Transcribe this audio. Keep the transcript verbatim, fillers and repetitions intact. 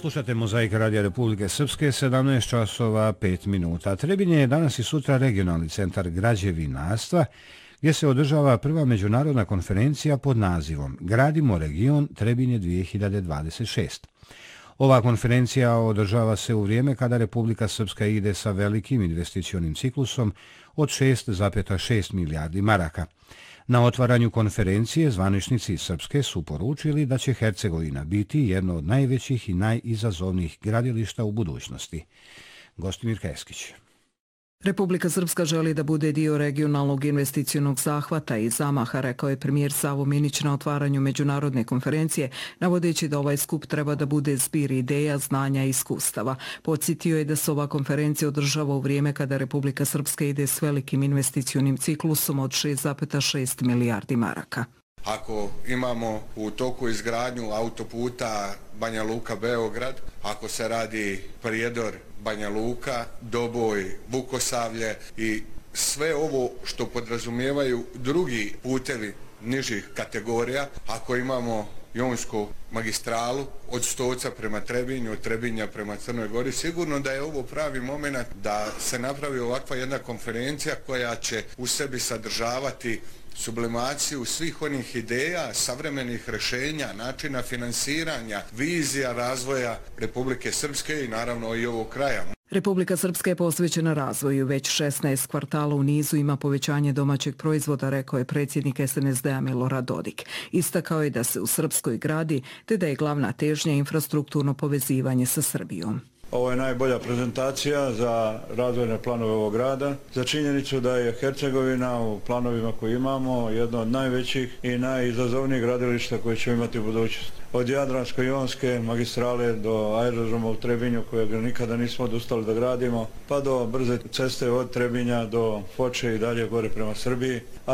Slušate Mozaik Radija Republike Srpske, sedamnaest časova pet minuta. Trebinje je danas i sutra regionalni centar građevinarstva, gdje se održava prva međunarodna konferencija pod nazivom Gradimo region Trebinje dvije hiljade dvadeset šest. Ova konferencija održava se u vrijeme kada Republika Srpska ide sa velikim investicionim ciklusom od šest zarez šest milijardi maraka. Na otvaranju konferencije zvaničnici Srpske su poručili da će Hercegovina biti jedno od najvećih i najizazovnijih gradilišta u budućnosti. Gostimir Keskić. Republika Srpska želi da bude dio regionalnog investicionog zahvata i zamaha, rekao je premijer Savo Minić na otvaranju međunarodne konferencije, navodeći da ovaj skup treba da bude zbir ideja, znanja i iskustava. Podsjetio je da se ova konferencija održava u vrijeme kada Republika Srpska ide s velikim investicionim ciklusom od šest zarez šest milijardi maraka. Ako imamo u toku izgradnju autoputa Banja Luka-Beograd, ako se radi prijedor Banja Luka, Doboj, Vukosavlje i sve ovo što podrazumijevaju drugi putevi nižih kategorija, ako imamo Jonsku magistralu od Stoca prema Trebinju, od Trebinja prema Crnoj Gori, sigurno da je ovo pravi moment da se napravi ovakva jedna konferencija koja će u sebi sadržavati sublimaciju svih onih ideja, savremenih rješenja, načina finansiranja, vizija razvoja Republike Srpske i naravno i ovog kraja. Republika Srpska je posvećena razvoju. Već šesnaest kvartala u nizu ima povećanje domaćeg proizvoda, rekao je predsjednik S N S D-a Milorad Dodik. Istakao je da se u Srpskoj gradi, te da je glavna težnja infrastrukturno povezivanje sa Srbijom. Ovo je najbolja prezentacija za razvojne planove ovog grada, za činjenicu da je Hercegovina u planovima koje imamo jedno od najvećih i najizazovnijih gradilišta koje ćemo imati u budućnosti. Od Jadransko-Jonske magistrale do aerodroma u Trebinju kojeg nikada nismo odustali da gradimo, pa do brze ceste od Trebinja do Foče i dalje gore prema Srbiji.